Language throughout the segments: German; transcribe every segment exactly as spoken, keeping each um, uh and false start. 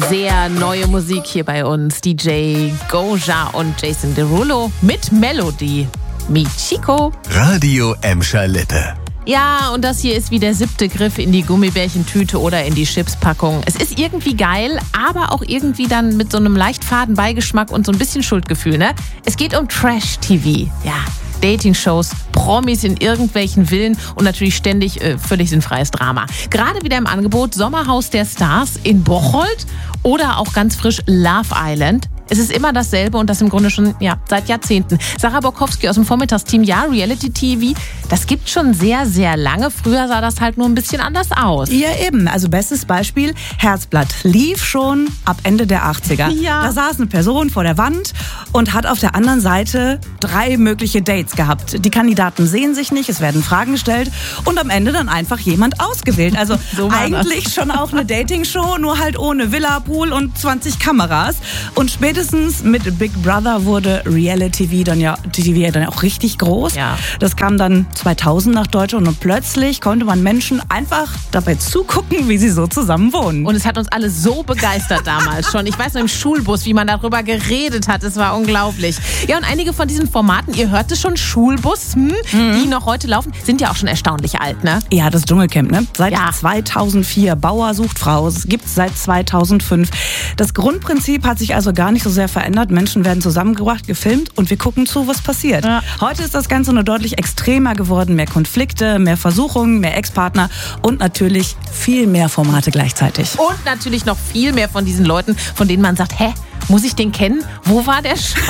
Sehr neue Musik hier bei uns. D J Goja und Jason Derulo mit Melody. Michiko. Radio Emscher Lippe. Ja, und das hier ist wie der siebte Griff in die Gummibärchentüte oder in die Chipspackung. Es ist irgendwie geil, aber auch irgendwie dann mit so einem leicht faden Beigeschmack und so ein bisschen Schuldgefühl, ne? Es geht um Trash-T V. Ja, Dating-Shows, Promis in irgendwelchen Villen und natürlich ständig äh, völlig sinnfreies Drama. Gerade wieder im Angebot Sommerhaus der Stars in Bocholt oder auch ganz frisch Love Island. Es ist immer dasselbe und das im Grunde schon ja, seit Jahrzehnten. Sarah Borkowski aus dem Vormittagsteam, ja, Reality-T V, das gibt schon sehr, sehr lange. Früher sah das halt nur ein bisschen anders aus. Ja, eben. Also bestes Beispiel, Herzblatt lief schon ab Ende der achtziger. Ja. Da saß eine Person vor der Wand und hat auf der anderen Seite drei mögliche Dates gehabt. Die Kandidaten sehen sich nicht, es werden Fragen gestellt und am Ende dann einfach jemand ausgewählt. Also So war eigentlich das. schon auch eine Dating-Show, nur halt ohne Villa, Pool und zwanzig Kameras. Und spätestens mit Big Brother wurde Reality-T V dann ja, T V dann auch richtig groß. Ja. Das kam dann zweitausend nach Deutschland und plötzlich konnte man Menschen einfach dabei zugucken, wie sie so zusammen wohnen. Und es hat uns alle so begeistert damals schon. Ich weiß noch im Schulbus, wie man darüber geredet hat. Es war unglaublich. Ja, und einige von diesen Formaten, ihr hört es schon, Schulbus, hm, mhm. die noch heute laufen, sind ja auch schon erstaunlich alt, ne? Ja, das Dschungelcamp, ne? Seit Ja. zweitausendvier. Bauer sucht Frau. Es gibt's seit zweitausendfünf. Das Grundprinzip hat sich also gar nicht so sehr verändert. Menschen werden zusammengebracht, gefilmt und wir gucken zu, was passiert. Ja. Heute ist das Ganze nur deutlich extremer geworden. Mehr Konflikte, mehr Versuchungen, mehr Ex-Partner und natürlich viel mehr Formate gleichzeitig. Und natürlich noch viel mehr von diesen Leuten, von denen man sagt, hä, muss ich den kennen? Wo war der schon?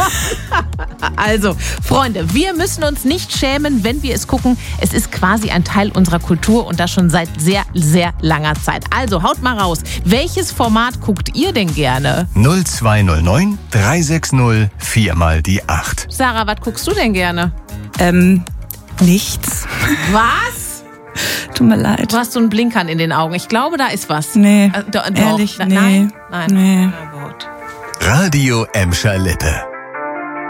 Also, Freunde, wir müssen uns nicht schämen, wenn wir es gucken. Es ist quasi ein Teil unserer Kultur und das schon seit sehr, sehr langer Zeit. Also, haut mal raus. Welches Format guckt ihr denn gerne? null zwei null neun drei sechs null vier mal die acht. Sarah, was guckst du denn gerne? Ähm, nichts. Was? Tut mir leid. Du hast so einen Blinkern in den Augen. Ich glaube, da ist was. Nee, Äh, do- doch. ehrlich, Na- nee. Nein? Nein. Nee. Na gut. Radio Emscher Lippe.